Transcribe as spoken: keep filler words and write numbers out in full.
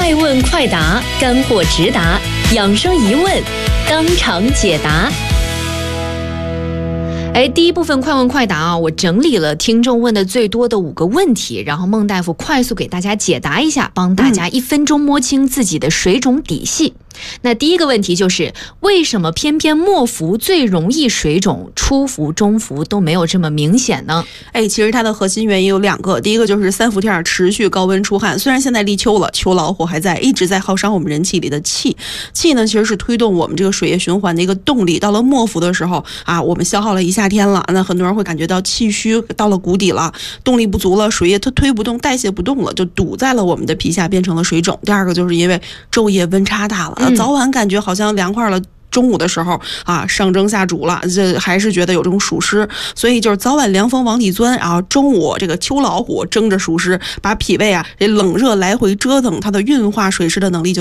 快问快答，干货直达，养生疑问当场解答。哎，第一部分快问快答啊，我整理了听众问的最多的五个问题，然后孟大夫快速给大家解答一下，帮大家一分钟摸清自己的水肿底细。那第一个问题就是，为什么偏偏末伏最容易水肿，初伏、中伏都没有这么明显呢？ 哎，其实它的核心原因有两个，第一个就是三伏天持续高温出汗，虽然现在立秋了，秋老虎还在，一直在耗伤我们人体里的气。气呢，其实是推动我们这个水液循环的一个动力。到了末伏的时候啊，我们消耗了一夏天了，那很多人会感觉到气虚，到了谷底了，动力不足了，水液它推不动，代谢不动了，就堵在了我们的皮下，变成了水肿。第二个就是因为昼夜温差大了，嗯、早晚感觉好像凉快了。中午的时候啊，上蒸下煮了，这还是觉得有这种暑湿，所以就是早晚凉风往里钻，然后中午这个秋老虎蒸着暑湿，把脾胃啊这冷热来回折腾，它的运化水湿的能力就